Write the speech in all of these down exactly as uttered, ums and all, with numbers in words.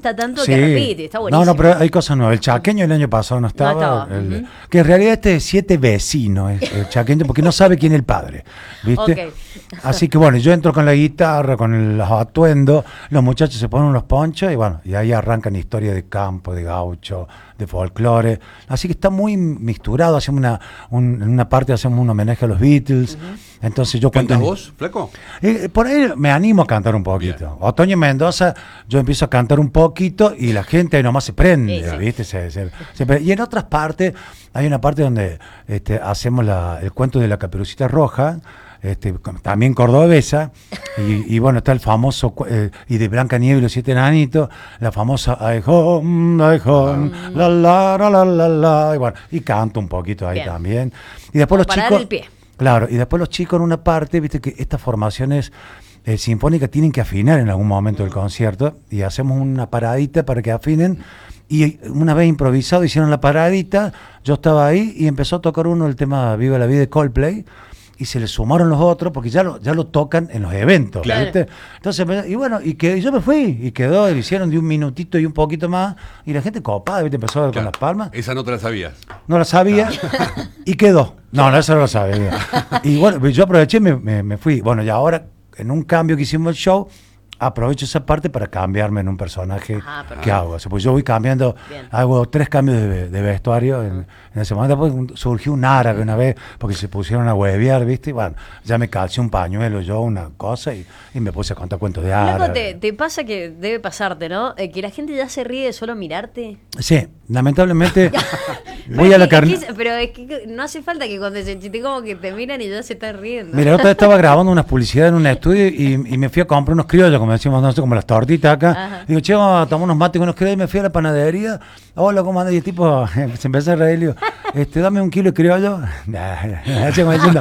gusta tanto Sí. que repite, está buenísimo. No, no, pero hay cosas nuevas. El chaqueño el año pasado no estaba. No estaba. el- Ujú. Que en realidad este es siete vecinos, es el chaqueño, porque no sabe quién es el padre. ¿Viste? Ok. Así que bueno, yo entro con la guitarra, con el- los atuendos, los muchachos se ponen unos ponchos y bueno, y ahí arrancan historias de campo, de gaucho, de folclore. Así que está muy misturado. Hacemos una, un- en una parte hacemos un homenaje a los Beatles. Entonces yo cuento. ¿Cantas vos, flaco? Eh, por ahí me animo a cantar un poquito. Bien. Otoño Mendoza, yo empiezo a cantar un poquito y la gente ahí nomás se prende, Sí, sí. ¿viste? Se- se- se pre- y en otras partes, hay una parte donde este, hacemos la- el cuento de la Caperucita Roja, este, con- también cordobesa, y, y bueno, está el famoso, cu- eh, y de Blanca Nieve y los Siete Enanitos, la famosa Ay home, ay home, la la la la la la, y bueno, y canto un poquito ahí Bien. también. Y después los Para dar chicos. el pie. Claro, y después los chicos en una parte, viste que estas formaciones eh, sinfónicas tienen que afinar en algún momento del concierto y hacemos una paradita para que afinen. Y una vez improvisado hicieron la paradita, yo estaba ahí y empezó a tocar uno el tema Viva la Vida de Coldplay y se le sumaron los otros porque ya lo, ya lo tocan en los eventos, Claro. ¿viste? Entonces, me- y bueno, y que yo me fui y quedó, y hicieron de un minutito y un poquito más y la gente copada, ¿viste? Empezó a ver con Claro. las palmas. Esa no te la sabías. No la sabía y quedó. No, no, eso no lo sabía. Y bueno, yo aproveché y me, me- me fui. Bueno, y ahora, en un cambio que hicimos el show, aprovecho esa parte para cambiarme en un personaje Ajá, perfecto. que hago. O sea, pues yo voy cambiando, Bien. hago tres cambios de, de vestuario en, en ese momento. Después un- surgió un árabe una vez porque se pusieron a huevear, ¿viste? Y bueno, ya me calcé un pañuelo yo, una cosa, y, y me puse a contar cuentos de Flaco, árabe. te, te pasa que debe pasarte, ¿no? Eh, que la gente ya se ríe de solo mirarte. Sí, lamentablemente voy Pero a la es que- carne. es que- Pero es que no hace falta que cuando se chiste como que te miran y ya se están riendo. Mira, otra vez estaba grabando unas publicidades en un estudio y, y me fui a comprar unos criollos, como decimos nosotros, como las tortitas acá. Ajá. Digo, che, vamos a tomar unos mates con unos criollos y me fui a la panadería. Hola, ¿cómo andas? Y el tipo se empezó a reír y digo, este, dame un kilo de criollo. Así como diciendo,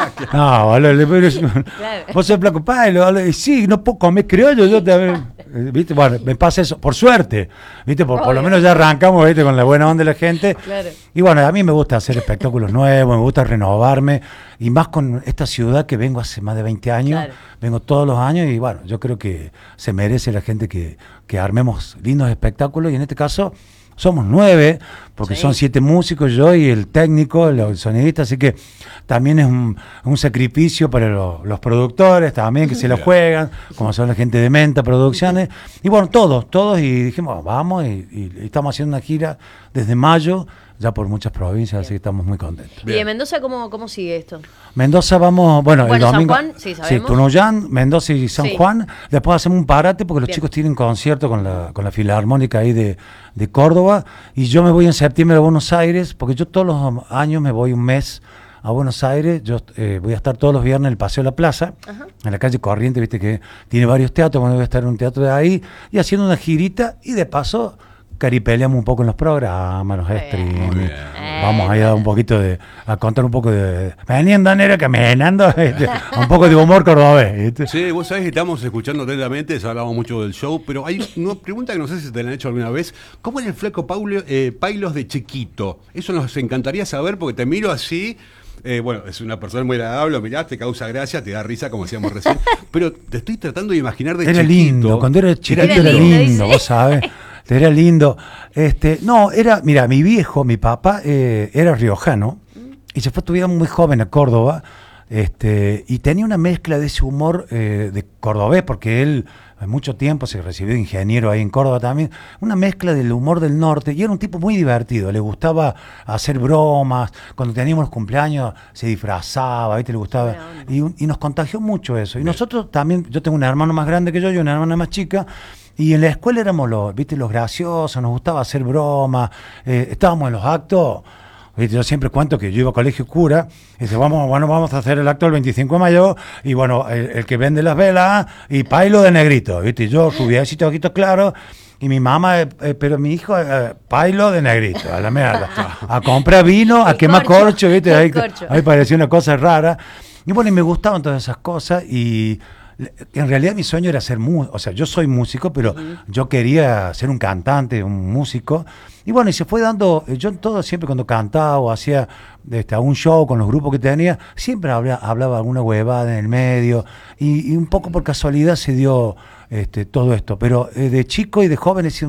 no, boludo, le pero- vos sos flaco Pailo, boludo. Y sí, no puedo comer criollo, yo también. Eh, ¿Viste? Bueno, me pasa eso, por suerte, ¿viste? Por, por lo Obvio. menos ya arrancamos, ¿viste? Con la buena onda de la gente. Claro. Y bueno, a mí me gusta hacer espectáculos nuevos, me gusta renovarme, y más con esta ciudad que vengo hace más de veinte años, Claro. vengo todos los años, y bueno, yo creo que se merece la gente que, que armemos lindos espectáculos, y en este caso somos nueve, porque Sí. son siete músicos, yo y el técnico, el sonidista, así que también es un, un sacrificio para lo- los productores, también que se lo juegan, como son la gente de Menta Producciones, y bueno, todos, todos, y dijimos, vamos, y, y- y estamos haciendo una gira desde mayo, ya por muchas provincias, así que estamos muy contentos. ¿Y de Mendoza cómo, cómo sigue esto? Mendoza vamos, bueno, Bueno, el San domingo. Juan, sí, sabemos. Tunuyán, Mendoza y San Sí. Juan. Después hacemos un parate porque los Bien. chicos tienen concierto con la, con la Filarmónica ahí de, de Córdoba. Y yo me voy en septiembre a Buenos Aires, porque yo todos los años me voy un mes a Buenos Aires. Yo eh, voy a estar todos los viernes en el Paseo de la Plaza, Ajá. en la calle Corriente, viste que tiene varios teatros. Bueno, voy a estar en un teatro de ahí y haciendo una girita y de paso caripeleamos un poco en los programas, los Muy bien. streams. Muy bien. Vamos ahí a dar un poquito de, a contar un poco de, veniendo nera caminando, ¿viste? Un poco de humor cordobés, ¿viste? Sí, vos sabés que estamos escuchando atentamente, ya hablamos mucho del show, pero hay una pregunta que no sé si te la han hecho alguna vez. ¿Cómo era el flaco Paulo, eh, Pailos de chiquito? Eso nos encantaría saber porque te miro así. Eh, bueno, es una persona muy agradable, mirá, te causa gracia, te da risa, como decíamos recién. Pero te estoy tratando de imaginar de Era chiquito. lindo, cuando era chiquito Era era, lindo, lindo, dice. vos sabés. Era lindo. Este, no, era, mira, mi viejo, mi papá, eh, era riojano y se fue a estudiar muy joven a Córdoba, este, y tenía una mezcla de ese humor eh, de cordobés, porque él en mucho tiempo se recibió de ingeniero ahí en Córdoba también, una mezcla del humor del norte, y era un tipo muy divertido, le gustaba hacer bromas, cuando teníamos los cumpleaños se disfrazaba, ¿viste? Le gustaba, Buena onda. y, un- y nos contagió mucho eso. Y nosotros también, yo tengo un hermano más grande que yo y una hermana más chica, y en la escuela éramos los, ¿viste? Los graciosos, nos gustaba hacer bromas, eh, estábamos en los actos. ¿Viste? Yo siempre cuento que yo iba a colegio cura y dice, vamos, bueno, vamos a hacer el acto el veinticinco de mayo y bueno, el, el que vende las velas y pailo de negrito, ¿viste? Y yo, rubiecito, ojitos claros, y mi mamá, eh, eh, pero mi hijo, eh, pailo de negrito, a la mierda. A comprar vino, a El quemar corcho, corcho, ¿viste? el Ahí, corcho. ahí parecía una cosa rara. Y bueno, y me gustaban todas esas cosas y le- en realidad mi sueño era ser músico, o sea, yo soy músico, pero yo quería ser un cantante, un músico. Y bueno, y se fue dando, eh, yo en todo, siempre cuando cantaba o hacía este, un show con los grupos que tenía, siempre habla- hablaba alguna huevada en el medio, y, y un poco por casualidad se dio este, todo esto. Pero eh, de chico y de joven he sido